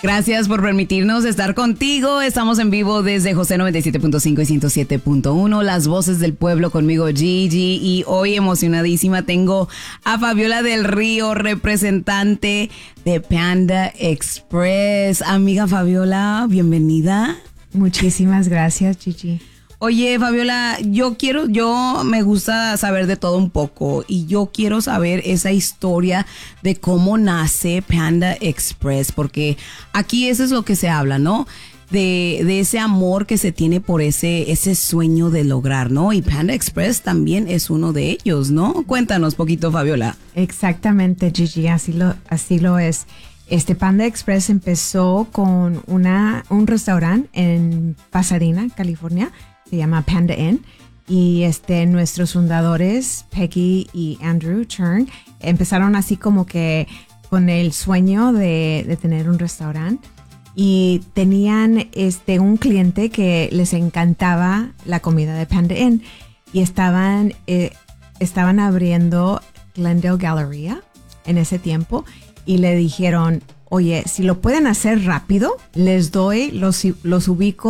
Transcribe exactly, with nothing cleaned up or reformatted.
Gracias por permitirnos estar contigo. Estamos en vivo desde José noventa y siete punto cinco y ciento siete punto uno, Las Voces del Pueblo, conmigo Gigi. Y hoy emocionadísima tengo a Fabiola del Río, representante de Panda Express. Amiga Fabiola, bienvenida. Muchísimas gracias, Gigi. Oye, Fabiola, yo quiero, yo me gusta saber de todo un poco y yo quiero saber esa historia de cómo nace Panda Express, porque aquí eso es lo que se habla, ¿no? De, de ese amor que se tiene por ese, ese sueño de lograr, ¿no? Y Panda Express también es uno de ellos, ¿no? Cuéntanos poquito, Fabiola. Exactamente, Gigi, así lo, así lo es. Este Panda Express empezó con una, un restaurante en Pasadena, California. Se llama Panda Inn, y este, nuestros fundadores, Peggy y Andrew Churn, empezaron así como que con el sueño de, de tener un restaurante, y tenían este, un cliente que les encantaba la comida de Panda Inn, y estaban, eh, estaban abriendo Glendale Galleria en ese tiempo, y le dijeron, oye, si lo pueden hacer rápido, les doy, los, los ubico